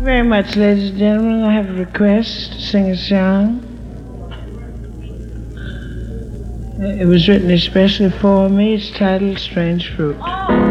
Very much, ladies and gentlemen. I have a request to sing a song. It was written especially for me. It's titled Strange Fruit.